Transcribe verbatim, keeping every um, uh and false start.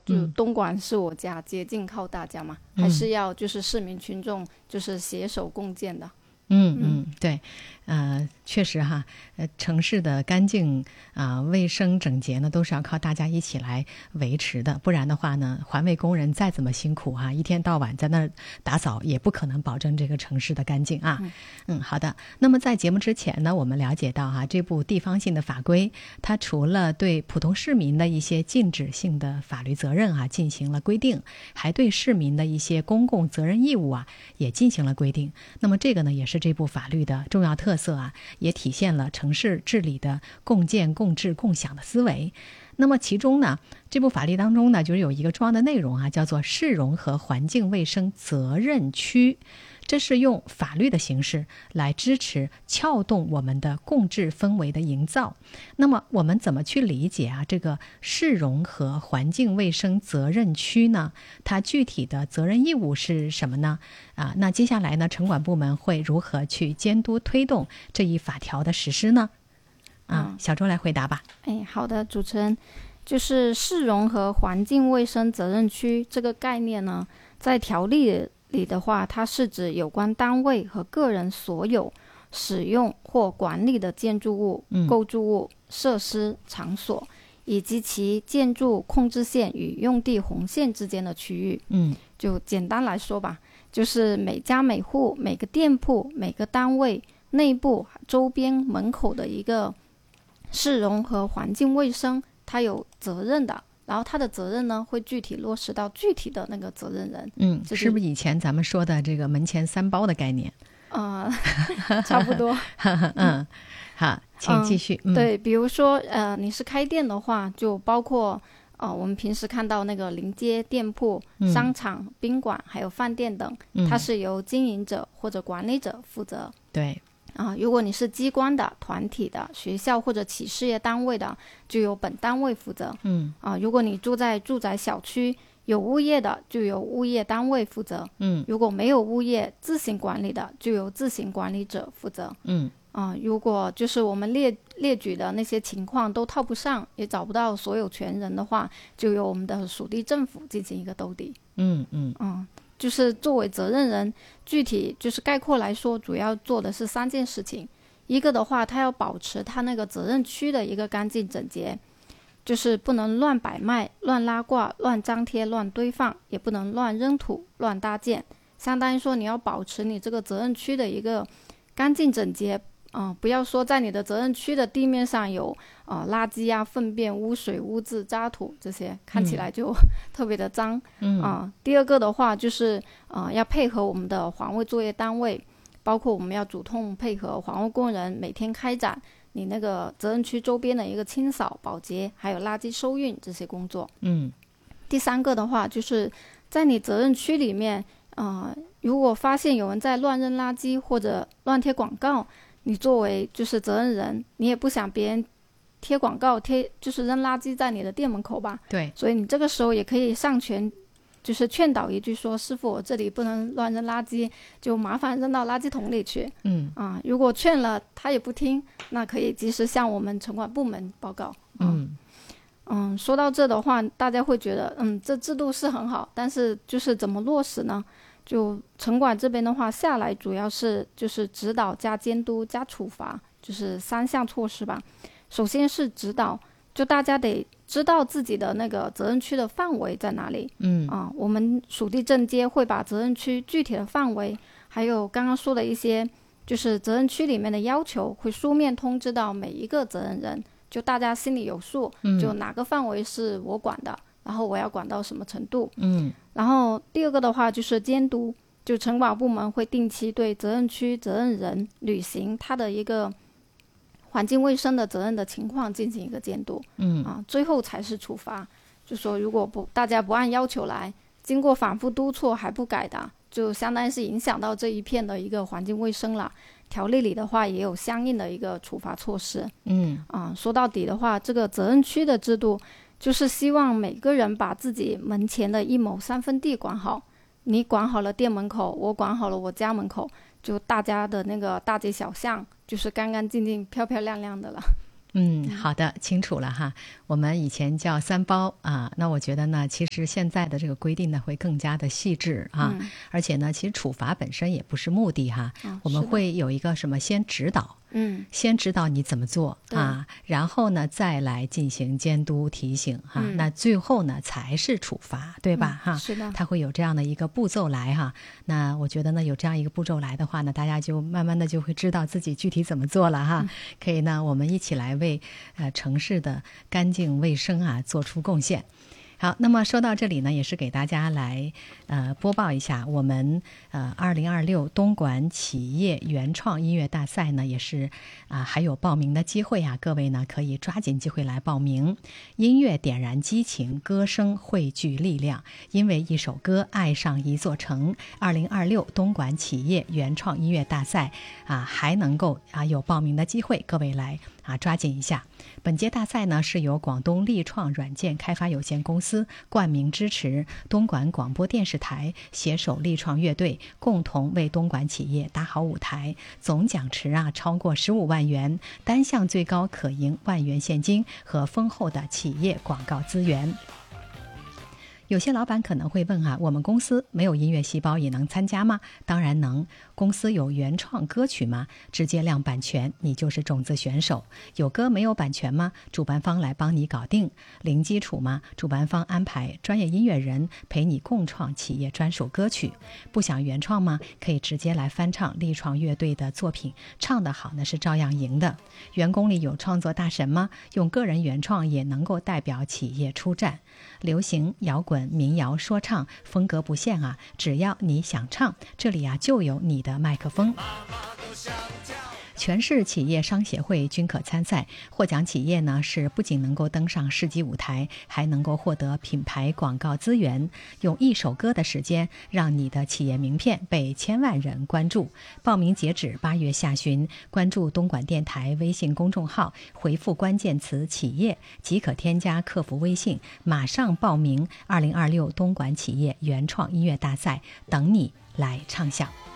就东莞是我家，捷径靠大家嘛， 嗯、 还是要就是市民群众就是携手共建的。 嗯嗯，对，呃，确实哈，呃，城市的干净啊、呃、卫生整洁呢，都是要靠大家一起来维持的，不然的话呢，环卫工人再怎么辛苦哈，一天到晚在那儿打扫，也不可能保证这个城市的干净啊。嗯, 嗯，好的。那么在节目之前呢，我们了解到哈，这部地方性的法规，它除了对普通市民的一些禁止性的法律责任啊进行了规定，还对市民的一些公共责任义务啊也进行了规定。那么这个呢，也是这部法律的重要特色啊，也体现了城市治理的共建共治共享的思维。那么其中呢，这部法律当中呢，就是有一个重要的内容啊，叫做市容和环境卫生责任区。这是用法律的形式来支持撬动我们的共治氛围的营造。那么我们怎么去理解啊这个市容和环境卫生责任区呢？它具体的责任义务是什么呢？啊，那接下来呢，城管部门会如何去监督推动这一法条的实施呢？啊，嗯、小周来回答吧。 哎，好的，主持人，就是市容和环境卫生责任区这个概念呢，在条例里的话，它是指有关单位和个人所有、使用或管理的建筑物、 嗯、 构筑物、设施、场所，以及其建筑控制线与用地红线之间的区域。 嗯， 就简单来说吧，就是每家每户、每个店铺、每个单位内部、周边门口的一个市容和环境卫生，它有责任的。然后他的责任呢，会具体落实到具体的那个责任人。 嗯，是, 是不是以前咱们说的这个门前三包的概念？ 呃，差不多。 嗯，好，请继续。 嗯、对，比如说呃，你是开店的话，就包括呃，我们平时看到那个临街店铺、 嗯、 商场、宾馆还有饭店等，它是由经营者或者管理者负责。 对。 啊，如果你是机关的、团体的、学校或者企事业单位的，就由本单位负责。 嗯， 啊，如果你住在住宅小区，有物业的，就由物业单位负责。 嗯， 如果没有物业自行管理的，就由自行管理者负责。 嗯， 啊，如果就是我们列列举的那些情况都套不上，也找不到所有权人的话，就由我们的属地政府进行一个兜底。 嗯嗯嗯。就是作为责任人，具体就是概括来说，主要做的是三件事情。一个的话，他要保持他那个责任区的一个干净整洁，就是不能乱摆卖、乱拉挂、乱张贴、乱堆放，也不能乱扔土、乱搭建。相当于说，你要保持你这个责任区的一个干净整洁。啊、呃，不要说在你的责任区的地面上有啊、呃、垃圾啊、粪便、污水、污渍、渣土这些，看起来就、嗯、特别的脏。 嗯啊、呃，第二个的话就是啊、呃、要配合我们的环卫作业单位，包括我们要主动配合环卫工人每天开展你那个责任区周边的一个清扫、保洁，还有垃圾收运这些工作。 嗯， 第三个的话就是在你责任区里面，啊、呃，如果发现有人在乱扔垃圾或者乱贴广告。你作为就是责任人，你也不想别人贴广告贴就是扔垃圾在你的店门口吧？ 对， 所以你这个时候也可以上前，就是劝导一句说：“师傅，我这里不能乱扔垃圾，就麻烦扔到垃圾桶里去。” 嗯啊，如果劝了他也不听，那可以及时向我们城管部门报告。 嗯嗯，说到这的话，大家会觉得嗯，这制度是很好，但是就是怎么落实呢？就城管这边的话，下来主要是就是指导加监督加处罚，就是三项措施吧。首先是指导，就大家得知道自己的那个责任区的范围在哪里。 嗯啊，我们属地政街会把责任区具体的范围，还有刚刚说的一些就是责任区里面的要求，会书面通知到每一个责任人，就大家心里有数， 嗯、 就哪个范围是我管的。然后我要管到什么程度。 嗯， 然后第二个的话就是监督，就城管部门会定期对责任区责任人履行他的一个环境卫生的责任的情况进行一个监督。 嗯啊，最后才是处罚。就说如果不大家不按要求来，经过反复督促还不改的，就相当于是影响到这一片的一个环境卫生了。条例里的话也有相应的一个处罚措施。 嗯啊，说到底的话，这个责任区的制度就是希望每个人把自己门前的一亩三分地管好，你管好了店门口，我管好了我家门口，就大家的那个大街小巷就是干干净净漂漂亮亮的了。 嗯，好的，清楚了哈。我们以前叫三包啊，那我觉得呢，其实现在的这个规定呢会更加的细致啊， 嗯、 而且呢，其实处罚本身也不是目的哈， 哦、 我们会有一个什么先指导。 嗯， 先指导你怎么做啊，然后呢再来进行监督提醒哈、嗯，那最后呢才是处罚，对吧？ 嗯、 哈， 是的， 它会有这样的一个步骤来哈。那我觉得呢，有这样一个步骤来的话呢，大家就慢慢的就会知道自己具体怎么做了哈。嗯、可以呢，我们一起来为呃城市的干净卫生啊做出贡献。好，那么说到这里呢，也是给大家来呃播报一下，我们呃二零二六东莞企业原创音乐大赛呢，也是啊、呃、还有报名的机会啊，各位呢可以抓紧机会来报名。音乐点燃激情，歌声汇聚力量，因为一首歌爱上一座城。二零二六东莞企业原创音乐大赛啊，还能够啊有报名的机会，各位来啊抓紧一下。本届大赛呢是由广东力创软件开发有限公司冠名支持，东莞广播电视台携手力创乐队共同为东莞企业搭好舞台，总奖池啊超过十五万元，单项最高可赢万元现金和丰厚的企业广告资源。有些老板可能会问啊，我们公司没有音乐细胞也能参加吗？当然能。公司有原创歌曲吗？直接亮版权，你就是种子选手。有歌没有版权吗？主办方来帮你搞定。零基础吗？主办方安排专业音乐人陪你共创企业专属歌曲。不想原创吗？可以直接来翻唱力创乐队的作品，唱得好那是照样赢的。员工里有创作大神吗？用个人原创也能够代表企业出战。流行、摇滚、民谣、说唱，风格不限啊，只要你想唱，这里啊就有你的麦克风。全市企业商协会均可参赛，获奖企业呢是不仅能够登上世纪舞台，还能够获得品牌广告资源，用一首歌的时间让你的企业名片被千万人关注。报名截止八月下旬，关注东莞电台微信公众号，回复关键词企业即可添加客服微信，马上报名二零二六东莞企业原创音乐大赛，等你来唱响。